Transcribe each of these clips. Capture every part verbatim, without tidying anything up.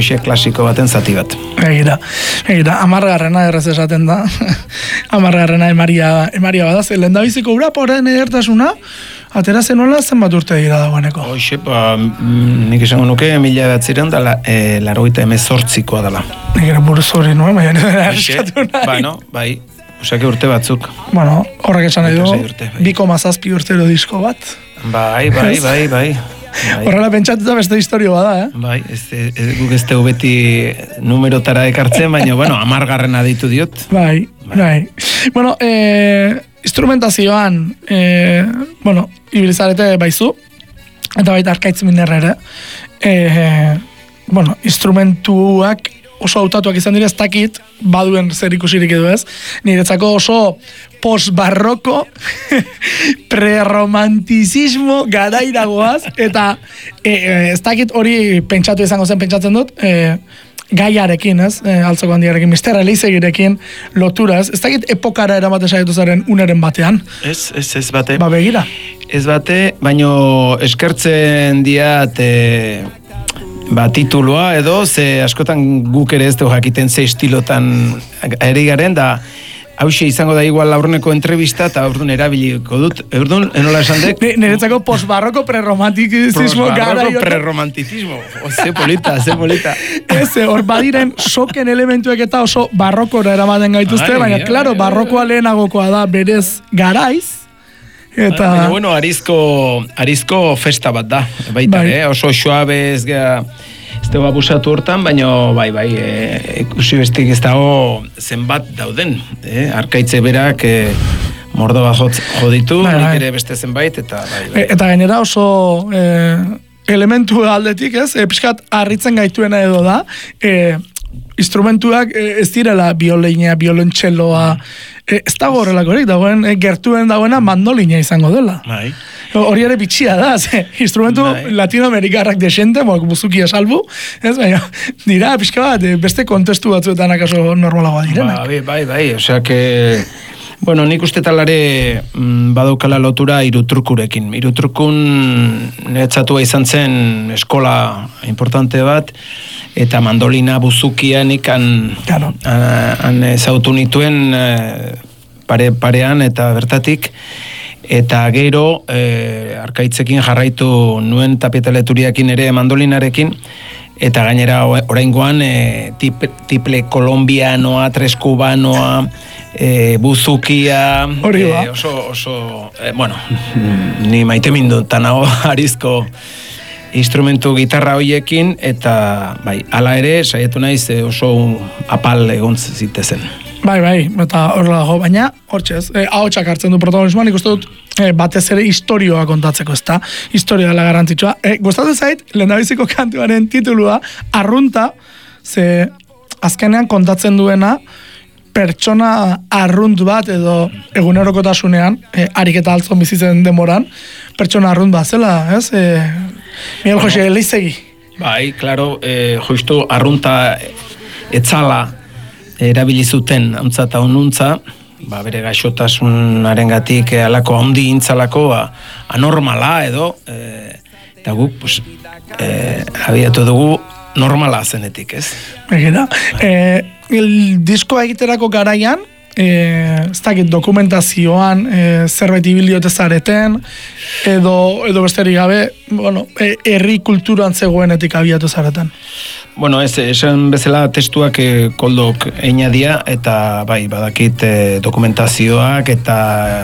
klasiko baten zati bat. Egira, egira, amargarrena erraz esaten da. Amargarrena emaria, emaria badaz. Lehen da biziko ura, poren edertasuna, atera zenuela zenbat urte dira dagoeneko. Hoxe, ba, nik esango nuke, mila batziren dela, e, larogeita emezortzikoa dela. Egira buruz hori nuen, baina nire erreskatu nahi. Ba, no, bai, osake urte batzuk. Bueno, horrek esan nahi du, bai. bi koma zazpi urtero disko bat. Bai, bai, bai, bai. Bai. Horrela pentsatuta beste historio bada, eh? Bai, ez, ez, guk ez tegu beti numerotara ekartzen, baina, bueno, amargarrena ditu diot. Bai, bai. bai. Bueno, eh, instrumentazioan, eh, bueno, ibilizarete baizu, eta baita Arkaitz Minerra ere, eh, bueno, instrumentuak oso hautatuak izan dira, ez dakit, baduen zer ikusirik edo ez, niretzako oso post-barroko, pre-romantizismo garairagoaz, eta e, e, ez dakit hori pentsatu izango zen pentsatzen dut, e, gaiarekin, ez, e, altzoko handiarekin, mister Elizegirekin lotura, ez, ez dakit epokara eramate saiatu zaren uneren batean. Ez, ez, ez bate. Ba, begira. Ez bate, baino eskertzen diat, e, ba, tituloa edo, ze askotan guk ere ez dugu jakiten ze estilotan eri garen, da hauxe izango da igual laurneko entrevista eta aurduan erabiliko dut. Aurduan, enola esan dek? Niretzako post-barroko pre-romantizismo gara. Post-barroko pre-romantizismo. Ze polita, ze polita. Ez, hor badiren soken elementuek eta oso barrokora eramaten gaituzte, baina, ai, klaro, ai, barrokoa lehenagokoa da berez garaiz. Eta... Baina, bueno, arizko, arizko festa bat da, baita, bai. eh? Oso suabez, gea, ez dugu abusatu hortan, baina, bai, bai, e, ikusi bestik ez dago zenbat dauden, eh? Arkaitze berak e, mordo bat joditu, bai, nik bai. ere beste zenbait, eta bai, bai. Eta gainera oso e, elementu aldetik, ez? E, Piskat harritzen gaituena edo da, e, instrumentuak e, ez direla biolina, biolontxeloa, e, ez dago horrelakorik, dagoen, e, gertuen dagoena mandolina izango dela. Bai. Hori ere bitxia da, ze, instrumentu bai. Latinoamerikarrak desente, moak buzukia salbu, ez, baina, dira, pixka bat, beste kontestu batzuetan akaso normalagoa direnak. Ba, bai, bai, bai, osea, que... Bueno, nik uste talare mm, badaukala lotura irutrukurekin. Irutrukun netzatua izan zen eskola importante bat, eta mandolina buzukia nik han, claro. han ezautu nituen pare, parean eta bertatik, eta gero e, Arkaitzekin jarraitu nuen tapieteleturiakin ere mandolinarekin, eta gainera oraingoan e, tip, tiple kolombianoa, tres cubanoa, e, buzukia, e, oso, oso e, bueno, ni maite mindu tanago arizko instrumentu gitarra hoiekin, eta bai, hala ere, saietu naiz oso apal egon zitezen. Bai, bai, eta horrela dago, baina, hortxez, e, ahotsak hartzen du protagonismoan, ikusten dut, e, batez ere historioa kontatzeko, ezta? Historia dela garrantzitsua. E, Gustatzen zait, lehendabiziko kantuaren titulua, arrunta, ze azkenean kontatzen duena, pertsona arrunt bat edo egunerokotasunean, e, ariketa altzon bizitzen demoran, pertsona arrunt bat, zela, ez? E, Miguel bueno, Jose Elizegi. Bai, klaro, e, justu arrunta etzala erabili zuten antza eta onuntza, ba, bere gaixotasunaren gatik e, alako handi intzalako ba, anormala edo, e, eta guk, pues, e, abiatu dugu normala zenetik, ez? Egida. E, el diskoa egiterako garaian, e, ez dakit dokumentazioan e, zerbait ibiliote zareten, edo, edo besterik gabe, bueno, e, herri kulturan zegoenetik abiatu zareten. Bueno, ez, esan bezala testuak e, koldok einadia, eta bai, badakit e, dokumentazioak, eta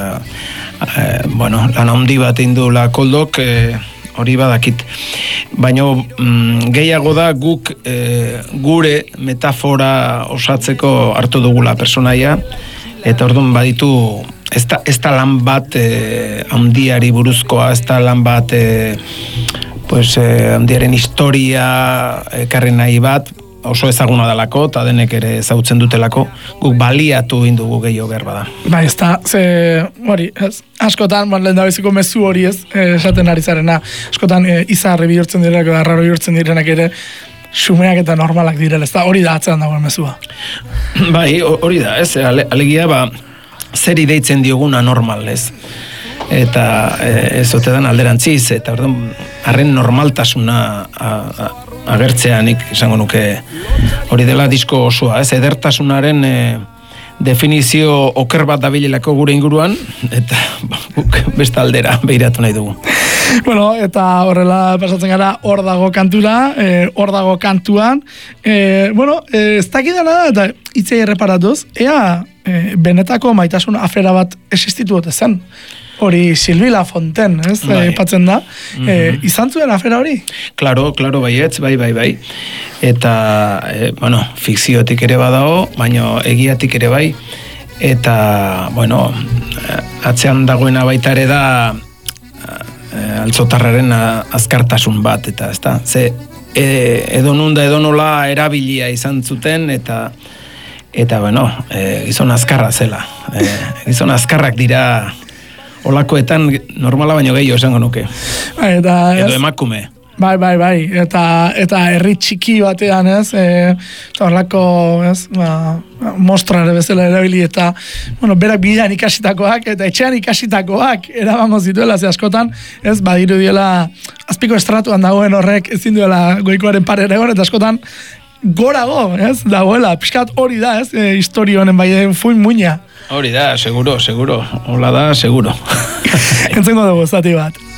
e, bueno, lan handi bat indula koldok, e, hori badakit. Baina mm, gehiago da guk e, gure metafora osatzeko hartu dugula personaia, eta orduan baditu ez da, ez da lan bat e, handiari buruzkoa, ez da lan bat e, pues, eh, handiaren historia ekarri nahi bat, oso ezaguna dalako, eta denek ere ezagutzen dutelako, guk baliatu indugu gehiago behar bada. Ba, ez da, ze, hori, ez, askotan, ban, lehen da beziko mezu hori ez, esaten ari zarena, askotan e, izarri bihurtzen direnak, arraro bihurtzen direnak ere, xumeak eta normalak direla, ez da, hori da atzean dagoen mezua. Bai, hori da, ez, ale, alegia, ba, zer ideitzen dioguna normal, ez? Eta e, ez ote dan alderantziz, eta orduan, harren normaltasuna a, a, agertzea nik esango nuke hori dela disko osoa, ez, edertasunaren e, definizio oker bat dabilelako gure inguruan, eta beste aldera behiratu nahi dugu. Bueno, eta horrela pasatzen gara hor dago kantura, eh, hor dago kantuan. Eh, bueno, eh, ez dakidana da, eta hitzei erreparatuz, ea eh, benetako maitasun afera bat existitu dute zen. Hori Silvi Lafonten, ez? Bai. Patzen da. Mm-hmm. eh, izan zuen afera hori? Claro, claro, baietz, bai, bai, bai. Eta, eh, bueno, fikziotik ere badago, baina egiatik ere bai. Eta, bueno, atzean dagoena baita ere da eh, altzotarraren azkartasun bat, eta, ez da, ze e, edo nunda edo nola erabilia izan zuten, eta eta, bueno, e, gizon azkarra zela. E, gizon azkarrak dira olakoetan normala baino gehiago esango nuke. Eta, edo emakume. Bai, bai, bai. Eta eta herri txiki batean, ez? Eh, horlako, ez? Ba, mostrare bezala erabili eta bueno, berak bidean ikasitakoak eta etxean ikasitakoak erabango zituela ze askotan, ez? Badiru diela azpiko estratuan dagoen horrek ezin duela goikoaren parera egon eta askotan gorago, ez? Dagoela, pixkat hori da, ez? E, historio honen bai den fuin muina. Hori da, seguro, seguro. Hola da, seguro. Entzengo dugu, zati bat.